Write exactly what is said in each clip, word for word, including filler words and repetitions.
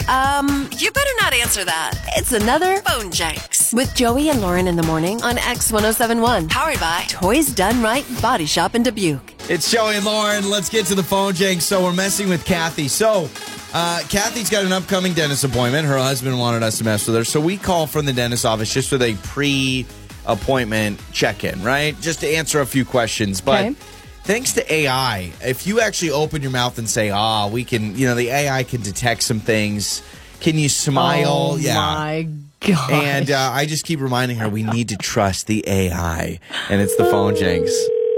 Um, you better not answer that. It's another Phone Janks with Joey and Lauren in the morning on X one oh seven one. Powered by Toys Done Right Body Shop in Dubuque. It's Joey and Lauren. Let's get to the phone, Jake. So we're messing with Kathy. So uh, Kathy's got an upcoming dentist appointment. Her husband wanted us to mess with her. So we call from the dentist office just with a pre-appointment check-in, right? Just to answer a few questions. But okay. Thanks to A I, if you actually open your mouth and say, ah, we can, you know, the A I can detect some things. Can you smile? Oh, yeah. my God. And uh, I just keep reminding her we need to trust the A I. And it's the phone, Jenks.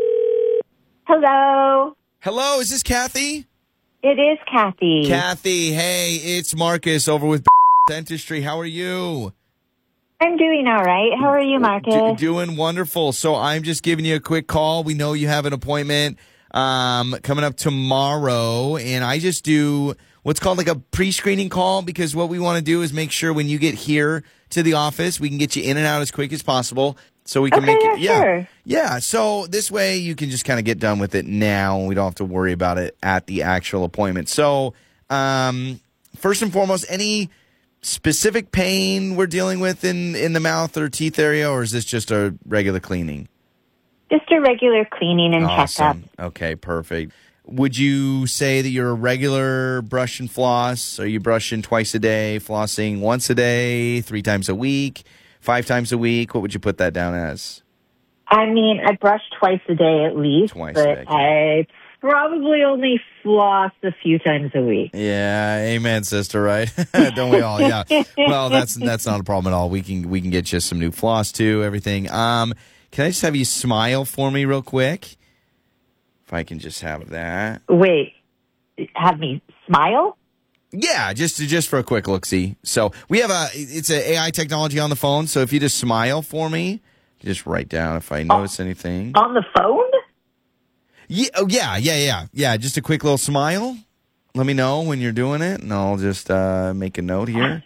Hello. Hello, is this Kathy? It is Kathy. Kathy, hey, it's Marcus over with Dentistry. How are you? I'm doing all right. How are you, Marcus? Do- doing wonderful. So I'm just giving you a quick call. We know you have an appointment um, coming up tomorrow, and I just do what's called like a pre-screening call because what we want to do is make sure when you get here to the office, we can get you in and out as quick as possible so we can okay, make it. Yeah, sure. Yeah. So this way you can just kind of get done with it now, and we don't have to worry about it at the actual appointment. So um, first and foremost, any specific pain we're dealing with in, in the mouth or teeth area, or is this just a regular cleaning? Just a regular cleaning and awesome. checkup. Okay, perfect. Would you say that you're a regular brush and floss? Are you brushing twice a day, flossing once a day, three times a week, five times a week? What would you put that down as? I mean, I brush twice a day at least, twice but a day. I probably only floss a few times a week. Yeah, amen, sister, right? Don't we all? Yeah. Well, that's that's not a problem at all. We can we can get you some new floss too, everything. Um, can I just have you smile for me real quick? If I can just have that. Wait, have me smile? Yeah, just just for a quick look-see. So we have a it's a AI technology on the phone. So if you just smile for me, just write down if I notice oh, anything on the phone. Yeah, oh, yeah, yeah, yeah, yeah. Just a quick little smile. Let me know when you're doing it, and I'll just uh, make a note here.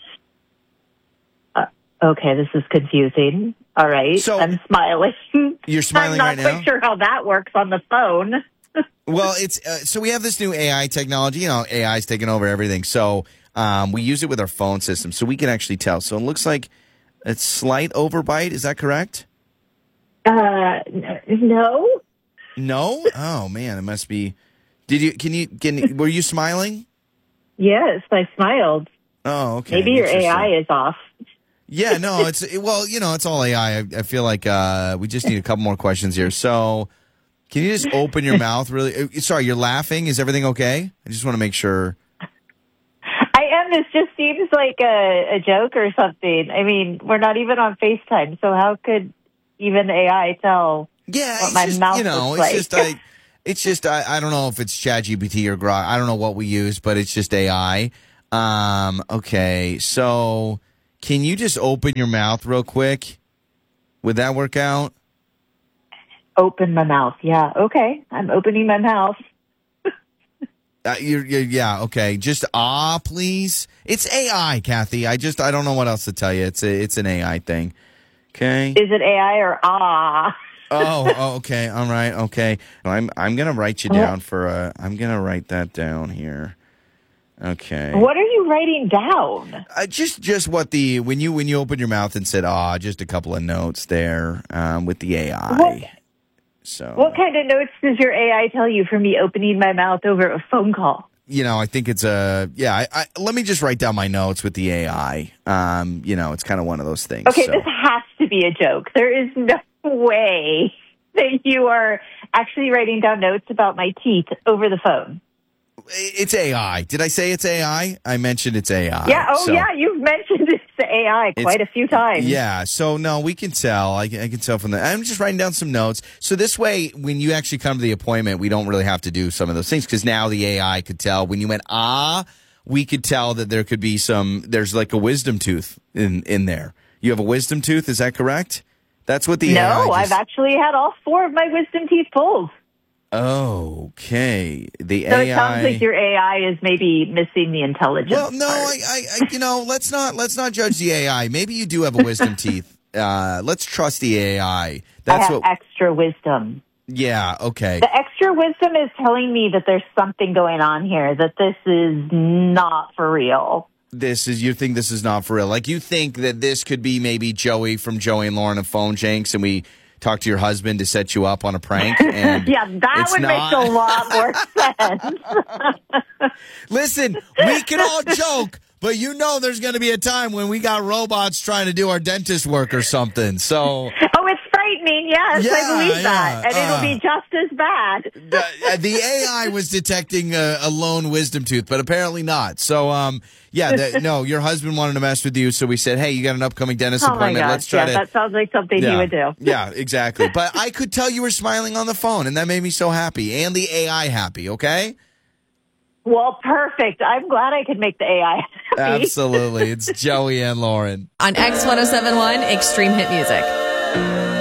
Uh, okay, this is confusing. All right, so I'm smiling. You're smiling right now? I'm not quite sure how that works on the phone. Well, it's uh, so we have this new A I technology. You know, A I's taking over everything. So um, we use it with our phone system, so we can actually tell. So it looks like it's slight overbite. Is that correct? Uh, no. No? Oh man, it must be. Did you? Can you? Can? Were you smiling? Yes, I smiled. Oh, okay. Maybe your A I is off. Yeah, no, it's it, well, you know, it's all A I. I, I feel like uh, we just need a couple more questions here. So, can you just open your mouth? Really? Sorry, you're laughing. Is everything okay? I just want to make sure. I am. This just seems like a, a joke or something. I mean, we're not even on FaceTime, so how could even A I tell? Yeah, what my just, mouth you know, looks it's like. just I, it's just I, I don't know if it's ChatGPT or Grok. I don't know what we use, but it's just A I. Um, okay, so can you just open your mouth real quick? Would that work out? Open my mouth. Yeah. Okay, I'm opening my mouth. uh, you're, you're, yeah. Okay. Just ah, please. It's A I, Kathy. I just I don't know what else to tell you. It's a it's an A I thing. Okay. Is it A I or ah? oh, oh, okay. All right. Okay. I'm I'm gonna write you down for a. I'm gonna write that down here. Okay. What are you writing down? Uh, just just what the when you when you opened your mouth and said ah, just a couple of notes there um, with the A I. What, so what kind of notes does your A I tell you for me opening my mouth over a phone call? You know, I think it's a yeah. I, I, let me just write down my notes with the A I. Um, you know, it's kind of one of those things. Okay, so. This has to be a joke. There is no way that you are actually writing down notes about my teeth over the phone. It's A I. Did I say it's A I? I mentioned it's A I. Yeah. Oh, so. yeah. You've mentioned it's A I quite it's, a few times. Yeah. So, no, we can tell. I, I can tell from that. I'm just writing down some notes. So this way, when you actually come to the appointment, we don't really have to do some of those things because now the A I could tell. When you went, ah, we could tell that there could be some, there's like a wisdom tooth in, in there. You have a wisdom tooth. Is that correct? That's what the no, A I just... I've actually had all four of my wisdom teeth pulled. Okay. The so A I. it sounds like your A I is maybe missing the intelligence. Well, no, part. I, I, you know, let's not let's not judge the A I. Maybe you do have a wisdom teeth. Uh, let's trust the A I. That's I have what. extra wisdom. Yeah. Okay. The extra wisdom is telling me that there's something going on here. That this is not for real. this is you think this is not for real. Like you think that this could be maybe Joey from Joey and Lauren of Phone Janks, and we talk to your husband to set you up on a prank. And yeah, that would not... make a lot more sense. Listen, we can all joke, but you know there's going to be a time when we got robots trying to do our dentist work or something. So, oh, it's frightening. Yes, yeah, I believe yeah. that, and uh, it'll be just as bad. the, the A I was detecting a, a lone wisdom tooth, but apparently not. So, um, yeah, the, no, your husband wanted to mess with you, so we said, hey, you got an upcoming dentist oh appointment. My gosh. Let's try yeah, to. That sounds like something yeah, he would do. Yeah, exactly. But I could tell you were smiling on the phone, and that made me so happy, and the A I happy. Okay. Well, perfect. I'm glad I could make the A I happy. Absolutely. It's Joey and Lauren. On X one oh seven one, Extreme Hit Music.